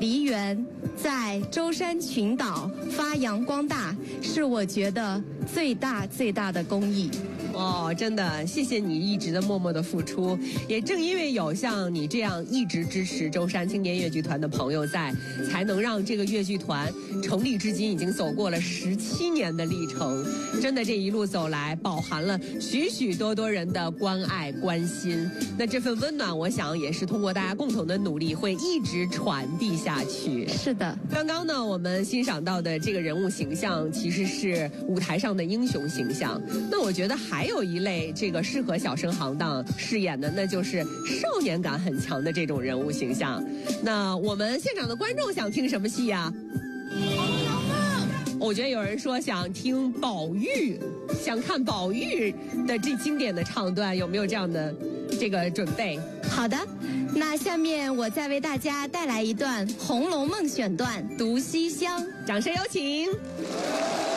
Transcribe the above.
梨园在舟山群岛发扬光大，是我觉得最大的公益。 哦，真的，谢谢你一直的默默的付出。也正因为有像你这样一直支持舟山青年越剧团的朋友在，才能让这个越剧团成立至今已经走过了17年的历程。真的，这一路走来，饱含了许许多多人的关爱关心。那这份温暖，我想也是通过大家共同的努力，会一直传递下去。 是的， 刚刚呢，我们欣赏到的这个人物形象，其实是舞台上的英雄形象。那我觉得还有一类这个适合小生行当饰演的，那就是少年感很强的这种人物形象。那我们现场的观众想听什么戏呀？我觉得有人说想听宝玉，想看宝玉的这经典的唱段，有没有这样的这个准备？ 好的，那下面我再为大家带来一段《红楼梦》选段《读西厢》， 掌声有请。